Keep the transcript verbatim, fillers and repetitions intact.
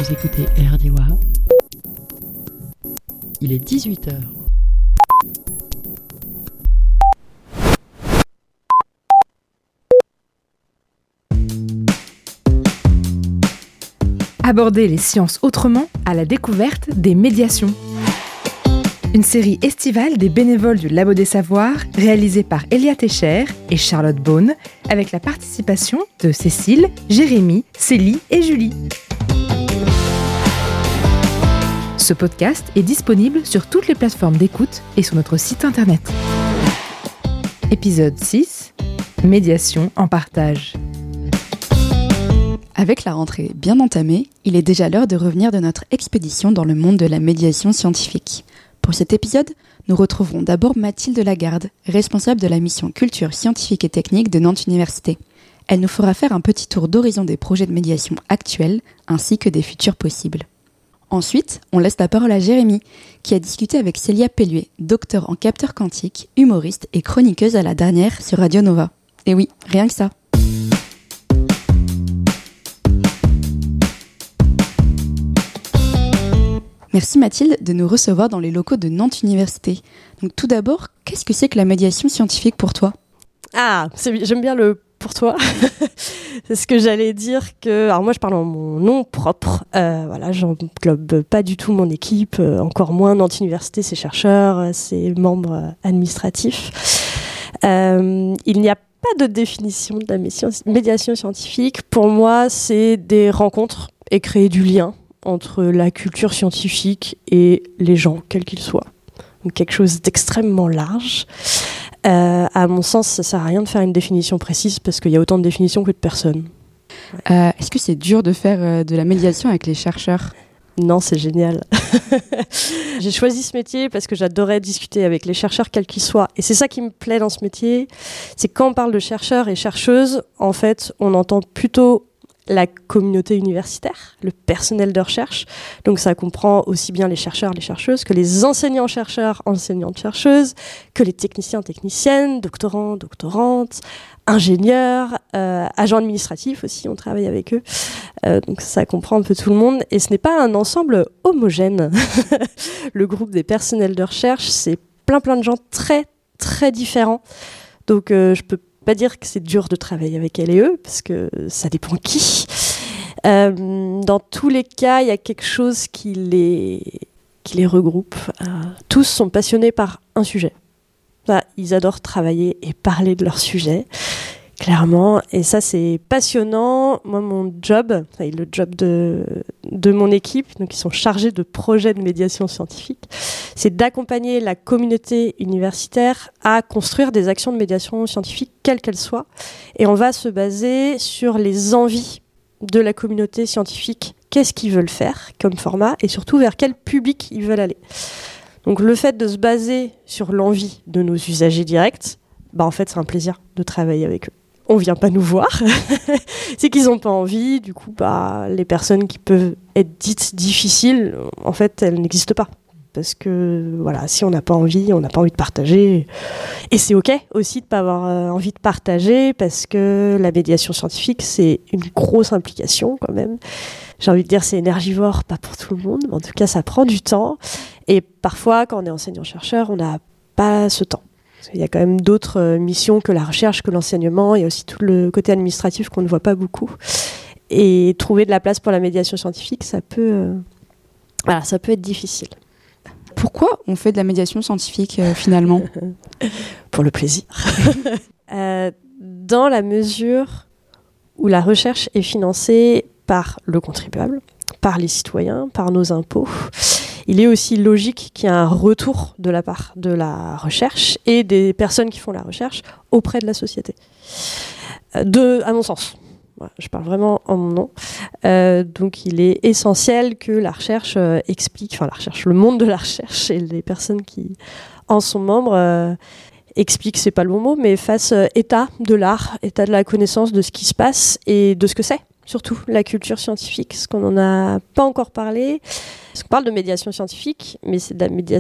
Vous écoutez R D W A. Il est dix-huit heures. Aborder les sciences autrement à la découverte des médiations. Une série estivale des bénévoles du Labo des Savoirs, réalisée par Elia Techer et Charlotte Beaune, avec la participation de Cécile, Jérémy, Célie et Julie. Ce podcast est disponible sur toutes les plateformes d'écoute et sur notre site internet. Épisode six, Médiation en partage. Avec la rentrée bien entamée, il est déjà l'heure de revenir de notre expédition dans le monde de la médiation scientifique. Pour cet épisode, nous retrouverons d'abord Mathilde Lagarde, responsable de la mission culture scientifique et technique de Nantes Université. Elle nous fera faire un petit tour d'horizon des projets de médiation actuels ainsi que des futurs possibles. Ensuite, on laisse la parole à Jérémy, qui a discuté avec Célia Pelluet, docteur en capteur quantique, humoriste et chroniqueuse à la dernière sur Radio Nova. Et oui, rien que ça. Merci Mathilde de nous recevoir dans les locaux de Nantes Université. Donc tout d'abord, qu'est-ce que c'est que la médiation scientifique pour toi ? Ah, c'est, j'aime bien le pour toi. C'est ce que j'allais dire que... Alors moi, je parle en mon nom propre. Euh, voilà, j'englobe pas du tout mon équipe, euh, encore moins Nantes Université, ses chercheurs, ses membres euh, administratifs. Euh, il n'y a pas de définition de la médiation scientifique. Pour moi, c'est des rencontres et créer du lien entre la culture scientifique et les gens, quels qu'ils soient. Donc quelque chose d'extrêmement large. Euh, à mon sens, ça ne sert à rien de faire une définition précise parce qu'il y a autant de définitions que de personnes. Euh, est-ce que c'est dur de faire euh, de la médiation avec les chercheurs ? Non, c'est génial. J'ai choisi ce métier parce que j'adorais discuter avec les chercheurs, quels qu'ils soient. Et c'est ça qui me plaît dans ce métier, c'est quand on parle de chercheurs et chercheuses, en fait, on entend plutôt la communauté universitaire, le personnel de recherche. Donc ça comprend aussi bien les chercheurs, les chercheuses, que les enseignants-chercheurs, enseignantes-chercheuses, que les techniciens, techniciennes, doctorants, doctorantes, ingénieurs, euh, agents administratifs aussi, on travaille avec eux. Euh, donc ça comprend un peu tout le monde. Et ce n'est pas un ensemble homogène. Le groupe des personnels de recherche, c'est plein plein de gens très très différents. Donc euh, je peux pas dire que c'est dur de travailler avec elle et eux, parce que ça dépend qui. Euh, dans tous les cas, il y a quelque chose qui les, qui les regroupe. Euh, tous sont passionnés par un sujet. Enfin, ils adorent travailler et parler de leur sujet, clairement. Et ça, c'est passionnant. Moi, mon job, enfin, le job de, de mon équipe, donc ils sont chargés de projets de médiation scientifique, c'est d'accompagner la communauté universitaire à construire des actions de médiation scientifique, quelles qu'elles soient. Et on va se baser sur les envies de la communauté scientifique. Qu'est-ce qu'ils veulent faire comme format et surtout vers quel public ils veulent aller. Donc le fait de se baser sur l'envie de nos usagers directs, bah en fait c'est un plaisir de travailler avec eux. On vient pas nous voir, c'est qu'ils n'ont pas envie, du coup bah, les personnes qui peuvent être dites difficiles, en fait elles n'existent pas. Parce que voilà, si on n'a pas envie, on n'a pas envie de partager. Et c'est ok aussi de ne pas avoir euh, envie de partager, parce que la médiation scientifique, c'est une grosse implication quand même. J'ai envie de dire c'est énergivore, pas pour tout le monde, mais en tout cas ça prend du temps. Et parfois, quand on est enseignant-chercheur, on n'a pas ce temps. Il y a quand même d'autres euh, missions que la recherche, que l'enseignement. Il y a aussi tout le côté administratif qu'on ne voit pas beaucoup. Et trouver de la place pour la médiation scientifique, ça peut, euh, voilà, ça peut être difficile. Pourquoi on fait de la médiation scientifique euh, finalement ? Pour le plaisir. euh, dans la mesure où la recherche est financée par le contribuable, par les citoyens, par nos impôts, il est aussi logique qu'il y ait un retour de la part de la recherche et des personnes qui font la recherche auprès de la société. De, à mon sens. Voilà, je parle vraiment en mon nom. Euh, donc il est essentiel que la recherche euh, explique, enfin la recherche, le monde de la recherche et les personnes qui en sont membres euh, expliquent, c'est pas le bon mot, mais fassent euh, état de l'art, état de la connaissance de ce qui se passe et de ce que c'est, surtout la culture scientifique, parce qu'on n'en a pas encore parlé. Parce qu'on parle de médiation scientifique, mais c'est de la médiation